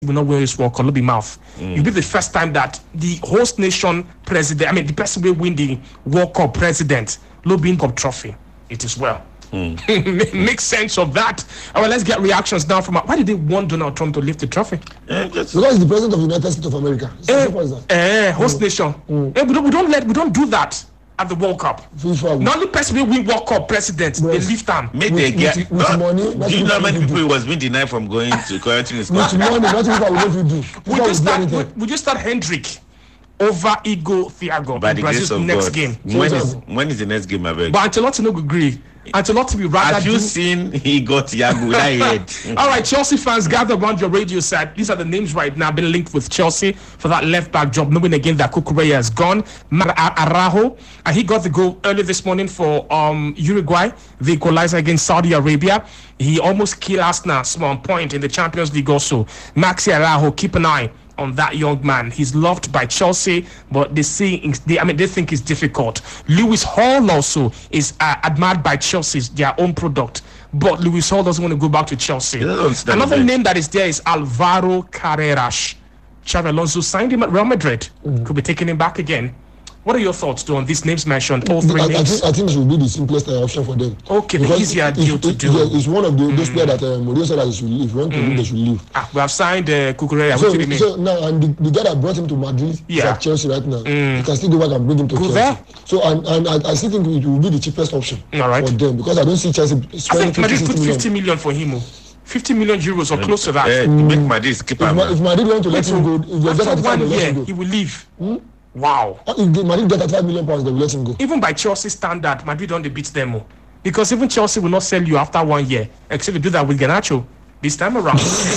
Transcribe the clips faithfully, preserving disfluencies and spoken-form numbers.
will not wear his World Cup, be mouth. Mm. It'll be the first time that the host nation president, I mean, the person will win the World Cup president, will be in Cup trophy. It is well. Mm. Make sense of that. All right, let's get reactions now from. Why did they want Donald Trump to lift the trophy? Uh, because he's the president of the United States of America. Uh, uh, host mm. nation. Mm. Uh, we, don't, we don't let. We don't do that at the World Cup. FIFA. Not the person will win World Cup president. Yes. They lift them. Make they get with, with money. Do you know how many people was being denied from going to correcting his country? With money, not FIFA will do. We just start. We, we just start Hendrick over Igor Thiago by in the Brazil's next God. game. When is when is the next game, I beg? But Ancelotti no agree. Ancelotti will rather. Have you do... seen Igor Thiago with that head? All right, Chelsea fans, gather around your radio set. These are the names right now being linked with Chelsea for that left back job. Knowing again that Cucurella is gone. Mar Araujo, and he got the goal early this morning for um Uruguay, the equalizer against Saudi Arabia. He almost killed Arsenal small point in the Champions League also. Maxi Araujo, keep an eye on that young man. He's loved by Chelsea, but they see, they, I mean, they think it's difficult. Lewis Hall also is uh, admired by Chelsea's their own product, but Lewis Hall doesn't want to go back to Chelsea. Another it. name that is there is Alvaro Carreras. Xabi Alonso signed him at Real Madrid. Mm. Could be taking him back again. What are your thoughts, though, on these names mentioned? All three I, names. I think, I think it should be the simplest uh, option for them. Okay, the easier deal to it, do. Yeah, it's one of the, those mm. players that uh, Mourinho said that they should leave. If you want to mm. leave, they should leave. Ah, we have signed uh, Cucurella. So, what do you so now, and the, the guy that brought him to Madrid yeah. is at Chelsea right now. Mm. You can still go back and bring him to go Chelsea. There? So, and, and I, I still think it will be the cheapest option All right. for them because I don't see Chelsea spending I think Madrid put fifty million for him. fifty million euros or close to that. Uh, mm. Make Madrid keep him. If, if Madrid want to let him go, if they after get one him, year, go. he will leave. Hmm? Wow. If Madrid get at five million pounds, they will let him go. Even by Chelsea standard, Madrid don't beat them. Because even Chelsea will not sell you after one year. Except they do that with Garnacho this time around.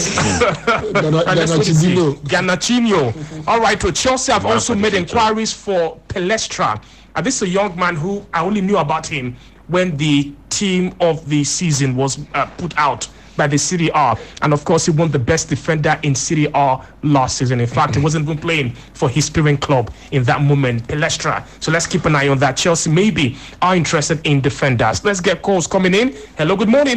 Garnacho. Garnacho. All right, so Chelsea have also made inquiries for Palestra. And this is a young man who I only knew about him when the team of the season was uh, put out by the Serie A, and of course he won the best defender in Serie A last season. In fact, he wasn't even playing for his parent club in that moment, Palestra. So let's keep an eye on that. Chelsea maybe are interested in defenders. Let's get calls coming in. Hello, good morning.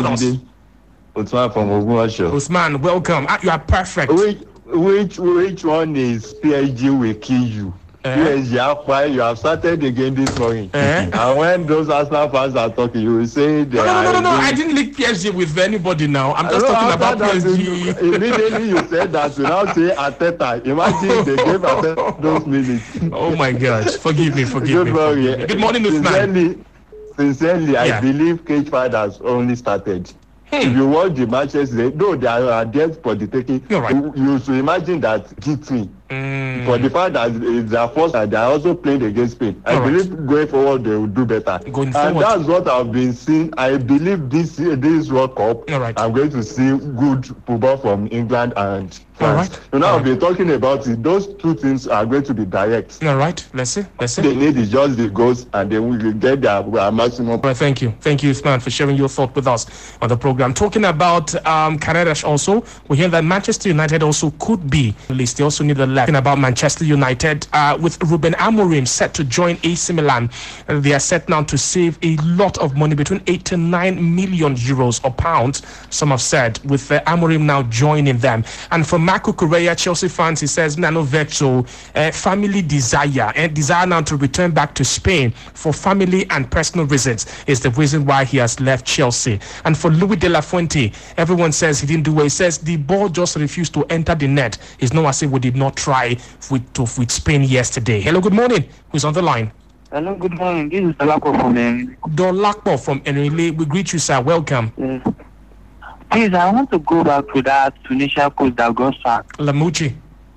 Usman from Ogunwasho. Usman, welcome. Ah, you are perfect. Which which which one is P S G will kill you? Uh-huh. P S G are you have started again this morning. Uh-huh. And when those Arsenal fans are talking, you will say they no, no, are. No, no, no, no. I didn't link P S G with anybody now. I'm just talking about P S G. You, immediately you said that. You now say Arteta. Imagine they gave Arteta those minutes. Oh my God! Forgive me, forgive Good me. morning. Forgive me. Good morning, Usman. Sincerely, sincerely yeah. I believe cage fight has only started. Hmm. If you watch the matches, they, though they are there for the taking, right. you, you should imagine that G three. Mm. For the fact that it's their first and they are also playing against Spain. I All believe right. going forward they will do better. Going and forward. that's what I've been seeing. I believe this this World Cup, All right. I'm going to see good football from England and France. Right. So now All I've been talking about it. Those two things are going to be direct. All right. Let's see. Let's see. They need is just the goals and they will get their, their maximum. Well, thank you. Thank you, Usman, for sharing your thought with us on the program. Talking about um, Carreras also, we hear that Manchester United also could be released. They also need a left. Talking about Manchester United, uh, with Ruben Amorim set to join A C Milan. Uh, they are set now to save a lot of money, between eight to nine million euros or pounds, some have said, with uh, Amorim now joining them. And for Marco Correa, Chelsea fans, he says, Nano Vecchio, uh, family desire, and desire now to return back to Spain for family and personal reasons is the reason why he has left Chelsea. And for Luis de la Fuente, everyone says he didn't do well. He says the ball just refused to enter the net. It's not as if we did not try with to, with Spain yesterday. Hello, good morning. Who's on the line? Hello, good morning. This is Dolakpo from Enrile. Dolakpo from Enrile. We greet you, sir. Welcome. Yes. Please, I want to go back to that Tunisia coach that got sacked. Lamouchi.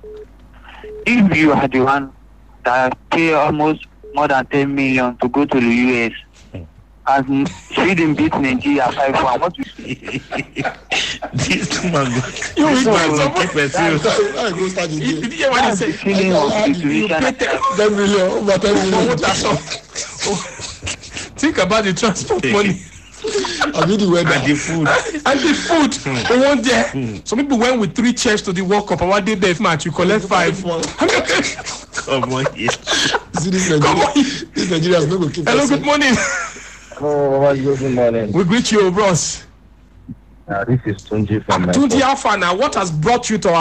If you are the one that pay almost more than ten million to go to the U S, as Sweden beat Nigeria five four, what you say? This two man go. You this will man go someone- keep us. I go start You again. did you hear what he That's the said? feeling of I- I- You situation. pay ten- ten million, over ten Oh, million. that's all. Oh. Think about the transport money I mean the weather. And the food. and the food. They want there. Some people went with three chairs to the World Cup. And one day they match, you collect five. Come on here. See this Come Nigeria. on. This Nigeria is not going to keep Hello, us. good morning. Oh, good morning. We greet you, bros. Uh, this is Tunji from Tunji Alpha. Now, what has brought you to our